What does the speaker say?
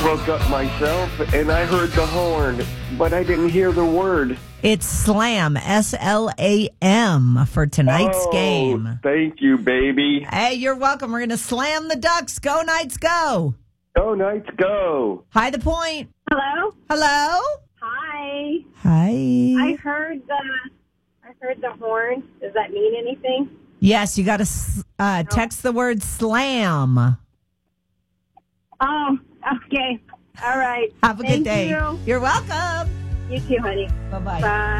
woke up myself and I heard the horn, but I didn't hear the word. It's SLAM, SLAM, for tonight's game. Thank you, baby. Hey, you're welcome. We're going to slam the Ducks. Go Knights, go. Go, Knights, go. Hi, The Point. Hello? Hello? Hi. Hi. I heard the horn. Does that mean anything? Yes, you got to text the word SLAM. Oh, okay. All right. Have a good day. You. You're welcome. You too, honey. Bye-bye. Bye.